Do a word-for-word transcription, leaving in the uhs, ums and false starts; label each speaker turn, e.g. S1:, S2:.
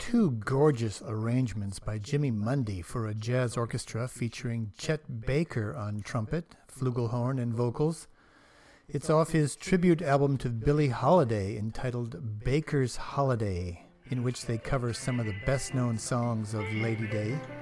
S1: two gorgeous arrangements by Jimmy Mundy for a jazz orchestra featuring Chet Baker on trumpet, flugelhorn, and vocals. It's off his tribute album to Billie Holiday entitled Baker's Holiday, in which they cover some of the best-known songs of Lady Day.